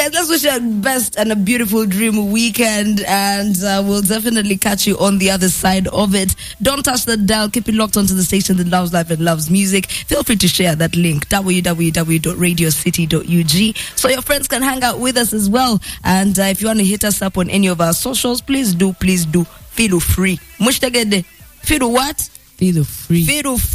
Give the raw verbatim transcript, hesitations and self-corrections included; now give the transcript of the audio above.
guys, let's wish you a best and a beautiful dream weekend, and uh, we'll definitely catch you on the other side of it. Don't touch the dial. Keep it locked onto the station that loves life and loves music. Feel free to share that link, w w w dot radio city dot u g, so your friends can hang out with us as well. And uh, if you want to hit us up on any of our socials, please do, please do. Feel free. Mushtegede. Feel what? Feel free. Feel free.